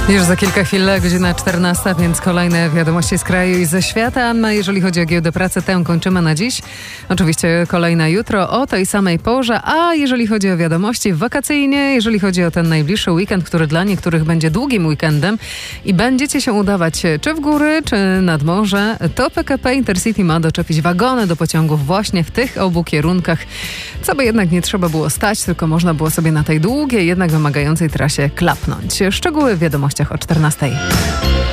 Już za kilka chwil, godzina 14, więc kolejne wiadomości z kraju i ze świata. Anna, jeżeli chodzi o giełdę pracy, tę kończymy na dziś. Oczywiście kolejna jutro o tej samej porze, a jeżeli chodzi o wiadomości wakacyjnie, jeżeli chodzi o ten najbliższy weekend, który dla niektórych będzie długim weekendem i będziecie się udawać czy w góry, czy nad morze, to PKP Intercity ma doczepić wagony do pociągów właśnie w tych obu kierunkach, co by jednak nie trzeba było stać, tylko można było sobie na tej długiej, jednak wymagającej trasie klapnąć. Szczegóły w wiadomościach o 14.